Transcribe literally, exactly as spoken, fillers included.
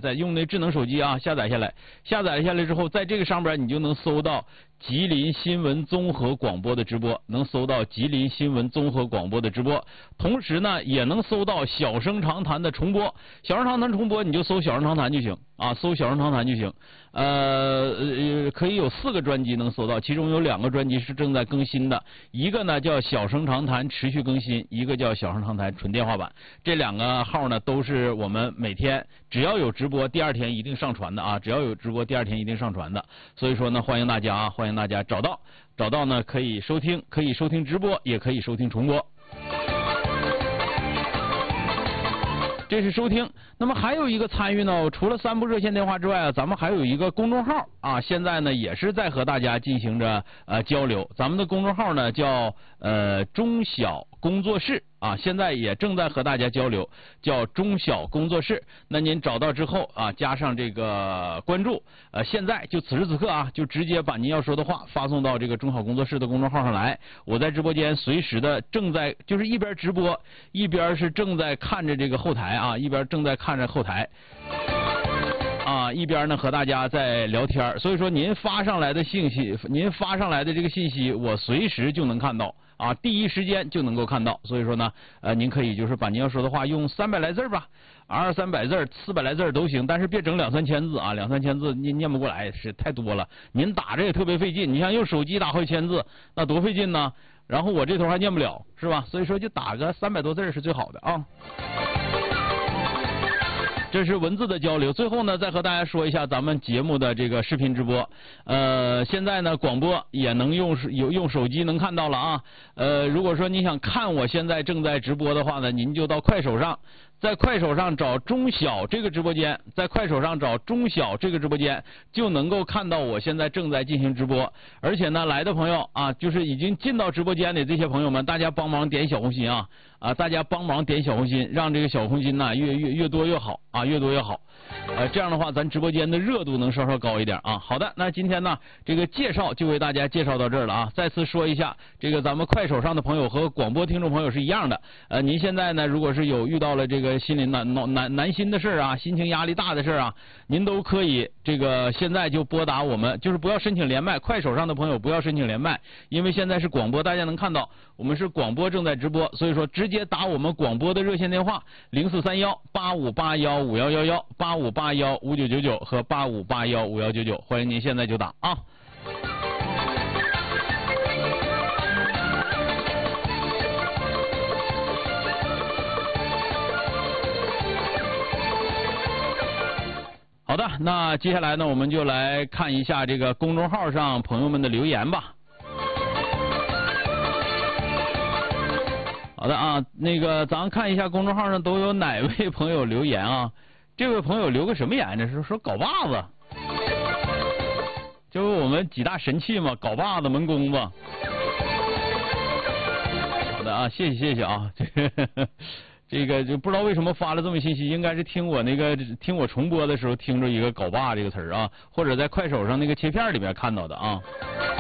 在用那智能手机啊下载下来，下载下来之后，在这个上边你就能搜到吉林新闻综合广播的直播，能搜到吉林新闻综合广播的直播，同时呢也能搜到小声长谈的重播。小声长谈重播你就搜小声长谈就行啊，搜小声长谈就行。呃呃，可以有四个专辑能搜到，其中有两个专辑是正在更新的，一个呢叫小声长谈持续更新，一个叫小声长谈纯电话版。这两个号呢都是我们每天只要有直播，第二天一定上传的啊，只要有直播，第二天一定上传的。所以说呢，欢迎大家啊，欢迎大家找到找到呢可以收听，可以收听直播，也可以收听重播。这是收听。那么还有一个参与呢，除了三部热线电话之外啊，咱们还有一个公众号啊，现在呢也是在和大家进行着呃交流。咱们的公众号呢叫呃中小工作室啊，现在也正在和大家交流，叫中小工作室。那您找到之后啊，加上这个关注，呃，现在就此时此刻啊，就直接把您要说的话发送到这个中小工作室的公众号上来。我在直播间随时的正在就是一边直播一边是正在看着这个后台啊，一边正在看着后台。啊，一边呢和大家在聊天，所以说您发上来的信息，您发上来的这个信息，我随时就能看到啊，第一时间就能够看到。所以说呢，呃，您可以就是把您要说的话用三百来字吧，二三百字、四百来字都行，但是别整两三千字啊，两三千字您念不过来，是太多了。您打着也特别费劲，你像用手机打好几千字，那多费劲呢。然后我这头还念不了，是吧？所以说就打个三百多字是最好的啊。这是文字的交流。最后呢，再和大家说一下咱们节目的这个视频直播。呃，现在呢，广播也能用有用手机能看到了啊。呃，如果说你想看我现在正在直播的话呢，您就到快手上，在快手上找中小这个直播间，在快手上找中小这个直播间，就能够看到我现在正在进行直播。而且呢，来的朋友啊，就是已经进到直播间的这些朋友们，大家帮忙点小红心啊啊！大家帮忙点小红心，让这个小红心呢越越越多越好啊，越多越好。呃，这样的话，咱直播间的热度能稍稍高一点啊。好的，那今天呢，这个介绍就为大家介绍到这儿了啊。再次说一下，这个咱们快手上的朋友和广播听众朋友是一样的。呃，您现在呢，如果是有遇到了这个心里难难难难心的事啊，心情压力大的事啊，您都可以这个现在就拨打我们，就是不要申请连麦。快手上的朋友不要申请连麦，因为现在是广播，大家能看到我们是广播正在直播，所以说直接打我们广播的热线电话零四三幺八五八幺五幺幺幺八五八幺五九九九和八五八幺五幺九九，欢迎您现在就打啊。好的，那接下来呢，我们就来看一下这个公众号上朋友们的留言吧。好的啊，那个咱看一下公众号上都有哪位朋友留言啊？这位朋友留个什么言呢？是说镐把子，就是我们几大神器嘛，镐把子、门弓子。好的啊，谢谢谢谢啊，这个这个就不知道为什么发了这么信息，应该是听我那个听我重播的时候听着一个镐把这个词儿啊，或者在快手上那个切片里面看到的啊。